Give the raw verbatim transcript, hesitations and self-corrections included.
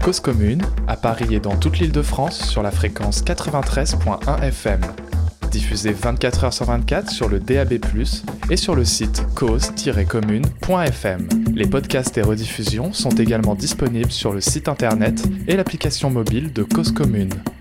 Cause Commune, à Paris et dans toute l'Île-de-France sur la fréquence quatre-vingt-treize point un F M. Diffusé vingt-quatre heures sur vingt-quatre sur le D A B plus, et sur le site cause tiret commune point F M. Les podcasts et rediffusions sont également disponibles sur le site internet et l'application mobile de Cause Commune.